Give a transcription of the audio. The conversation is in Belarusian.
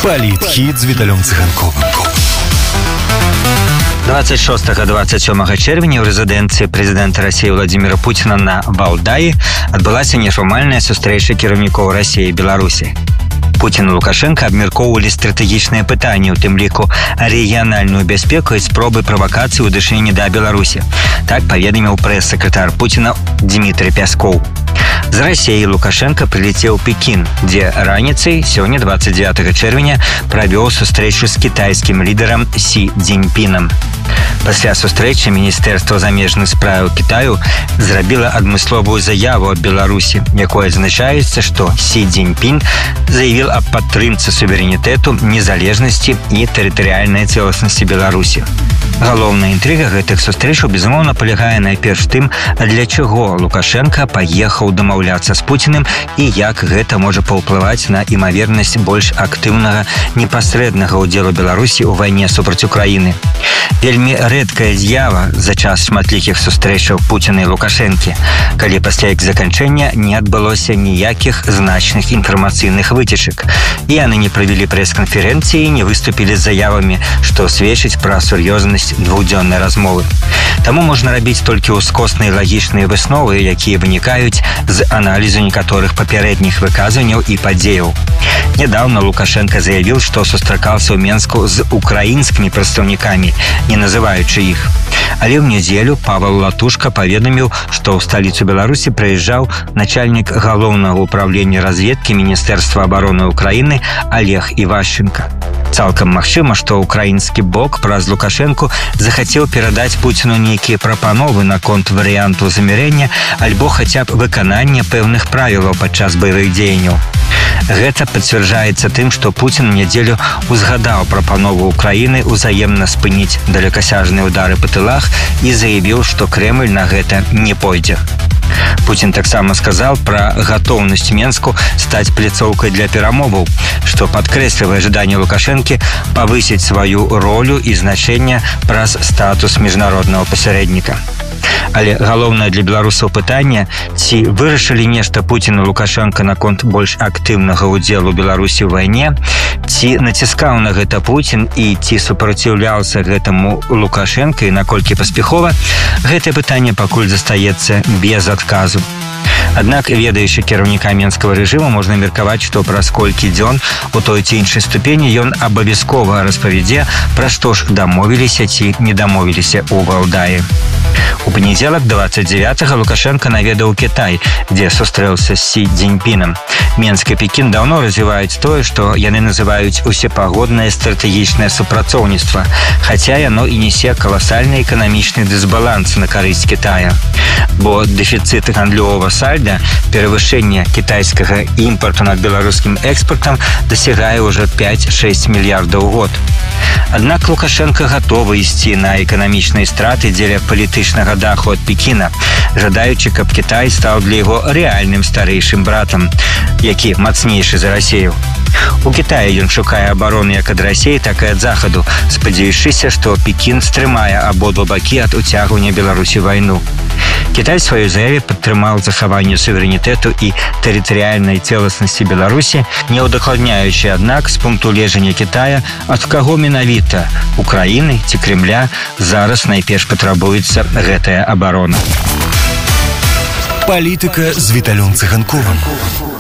Палітхід з Віталем Циганковим. 26-27 чэрвеня ў рэзідэнцыі прэзідэнта Расіі Владзіміра Пуціна на Валдаі адбылася нефармальная сустрэча кіраўнікоў Расіі і Беларусі. Пуцін і Лукашенко абмяркоўвалі стратэгічныя пытанні, у тым ліку рэгіянальную бяспеку і спробы правакацыі ў дачыненні да Беларусі. Так паведаміў прэс-сакратар Пуціна Дмітрий Пяскоў. З Расіі Лукашенко прилетел в Пекин, где раніцай сёння 29 чэрвеня правёў сустрэчу з кітайскім лідарам Сі Цзіньпінам. Пасля сустрэчы Міністэрства замежных справаў Кітаю зрабіла адмысловую заяву аб Беларусі, якой адзначаецца, што Сі Цзіньпін заявіў аб падтрымцы суверэнітэту, незалежнасці і тэрытарыяльнай цэласнасці Беларусі. Галоўная інтрыга гэтых сустрэчаў, безумоўна, палягае найперш тым, для чаго Лукашенко паехаў дамаўляцца з Пуціным і як гэта можа паўплываць на імавернасць больш актыўнага непасрэднага ўдзелу Беларусі ў вайне супраць Украіны. Вельмі рэдкая з'ява за час шматлікіх сустрэчаў Пуціна і Лукашэнкі, калі пасля іх заканчэння не адбылося ніякіх значных інфармацыйных выцечак. І яны не правялі прэс-канферэнцыі, не выступілі з заявамі, што сведчыць пра сур'ёзнасць двухдзённай размовы. Таму можна рабіць толькі ўскосныя лагічныя высновы, якія вынікаюць з аналізу некаторых папярэдніх выказванняў і падзеяў. Нядаўна Лукашенко заявіў, што сустракаўся ў Менску з украінскімі прадстаўнікамі, не называючы іх. Але ў нядзелю Павел Латушка паведаміў, што ў сталіцу Беларусі прыязджаў начальнік галоўнага ўправлення разведкі Міністэрства абароны Украіны Олег Івашченко. Цалкам магчыма, што украінскі бок праз Лукашенку захацеў перадаць Пуціну нейкія прапановы наконт варыянту замірэння альбо хаця б выканання пэўных правілаў падчас баявых дзеянняў. Гэта пацвярджаецца тым, што Пуцін нядзелю узгадаў прапанову Украіны ўзаемна спыніць далекасяжныя ўдары па тылах і заявіў, што Крэмль на гэта не пойдзе. Пуцін таксама сказаў пра гатоўнасць Менску стаць пляцоўкай для перамоваў, што падкрэслівае жаданне Лукашэнкі павысіць сваю ролю і значэнне праз статус міжнароднага пасярэдніка. Але галоўнае для беларусаў пытанне, ці вырашылі нешта Пуцін і Лукашенко наконт больш актыўнага ўдзелу Беларусі ў вайне, ці націскаў на гэта Пуцін і ці супраціўляўся гэтаму Лукашенко і наколькі паспяхова, гэтае пытанне пакуль застаецца без адказу. Аднак, ведаючы кіраўніка менскага рэжыму, можна меркаваць, што праз колькі дзён у той ці іншай ступені ён абавязкова распавядзе, пра што ж дамовіліся ці не дамовіліся ў Валдаі. У панядзелак 29-го Лукашенко наведаў Кітай, дзе сустрэўся з Сі Цзіньпінам. Менск і Пекін даўно развіваюць тое, што яны называюць усепагоднае стратэгічнае супрацоўніцтва, хаця яно і несе каласальны эканамічны дысбаланс на карысць Кітая. Бо дэфіцыт гандлёвага сальда, перавышэнне кітайскага імпарту над беларускім экспартам дасягае ўжо 5-6 мільярдаў у год. Аднак Лукашенко гатовы ісці на эканамічныя страты дзеля палітычнага даху ад Пекіна, жадаючы, каб Кітай стаў для яго рэальным старэйшым братам, які мацнейшы за Расію. У Кітаі ён шукае абароны як ад Расіі, так і ад Захаду, спадзяючыся, што Пекін стрымае абодва бакі ад уцягвання Беларусі вайну. Кітай сваёй заяве падтрымаў захаванне суверэнітэту і тэрытарыяльнай цэласнасці Беларусі, не ўдакладняючы, аднак, з пункту гледжання Кітая, ад каго менавіта, Украіны ці Крэмля, зараз найперш патрабуецца гэтая абарона. Палітыка з Віталем Циганковым.